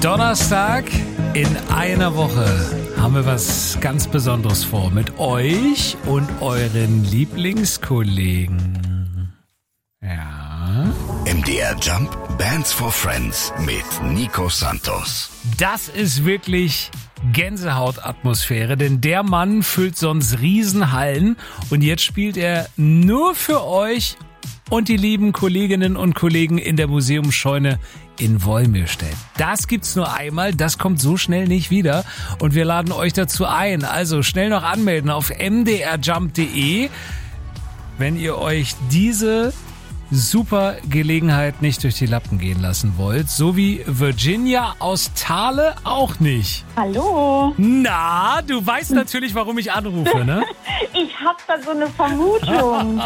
Donnerstag in einer Woche haben wir was ganz Besonderes vor mit euch und euren Lieblingskollegen. Ja. MDR Jump Bands for Friends mit Nico Santos. Das ist wirklich Gänsehautatmosphäre, denn der Mann füllt sonst Riesenhallen und jetzt spielt er nur für euch und die lieben Kolleginnen und Kollegen in der Museumsscheune in Wolmirstedt. Das gibt's nur einmal, das kommt so schnell nicht wieder und wir laden euch dazu ein. Also schnell noch anmelden auf mdrjump.de, wenn ihr euch diese super Gelegenheit nicht durch die Lappen gehen lassen wollt, so wie Virginia aus Thale auch nicht. Hallo. Na, du weißt natürlich, warum ich anrufe, ne? Ich hab da so eine Vermutung.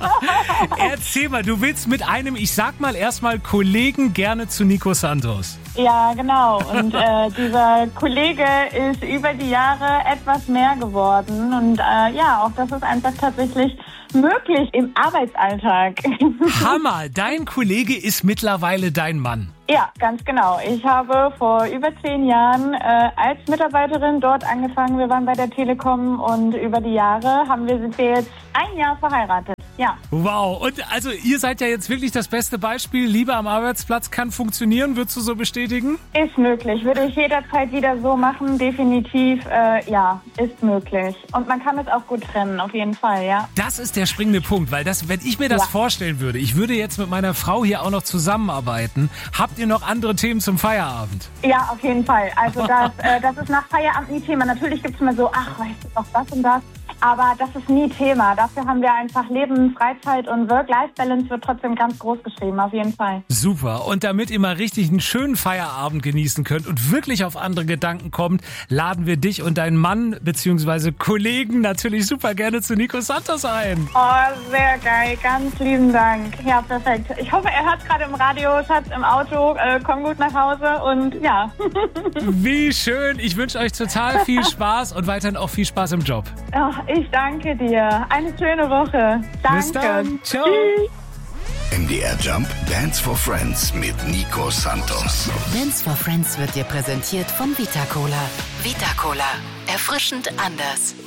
Erzähl mal, du willst mit einem, ich sag mal erstmal Kollegen gerne zu Nico Santos. Ja, genau. Und dieser Kollege ist über die Jahre etwas mehr geworden. Und ja, auch das ist einfach tatsächlich möglich im Arbeitsalltag. Hammer, dein Kollege ist mittlerweile dein Mann. Ja, ganz genau. Ich habe vor über 10 Jahren als Mitarbeiterin dort angefangen. Wir waren bei der Telekom und über die Jahre sind wir jetzt 1 Jahr verheiratet. Ja. Wow, und also ihr seid ja jetzt wirklich das beste Beispiel. Liebe am Arbeitsplatz kann funktionieren, würdest du so bestätigen? Ist möglich, würde ich jederzeit wieder so machen, definitiv, ja, ist möglich. Und man kann es auch gut trennen, auf jeden Fall, ja. Das ist der springende Punkt, weil wenn ich mir das vorstellen würde, ich würde jetzt mit meiner Frau hier auch noch zusammenarbeiten, habt ihr noch andere Themen zum Feierabend? Ja, auf jeden Fall. Also das ist nach Feierabend nie Thema. Natürlich gibt es immer so, ach, weißt du noch das und das. Aber das ist nie Thema. Dafür haben wir einfach Leben, Freizeit und Work-Life-Balance wird trotzdem ganz groß geschrieben, auf jeden Fall. Super. Und damit ihr mal richtig einen schönen Feierabend genießen könnt und wirklich auf andere Gedanken kommt, laden wir dich und deinen Mann bzw. Kollegen natürlich super gerne zu Nico Santos ein. Oh, sehr geil. Ganz lieben Dank. Ja, perfekt. Ich hoffe, er hört gerade im Radio, Schatz, im Auto. Komm gut nach Hause und ja. Wie schön. Ich wünsche euch total viel Spaß und weiterhin auch viel Spaß im Job. Oh, ich danke dir. Eine schöne Woche. Danke. Bis dann. Ciao. Tschüss. MDR Jump Bands for Friends mit Nico Santos. Bands for Friends wird dir präsentiert von Vita Cola. Vita Cola. Erfrischend anders.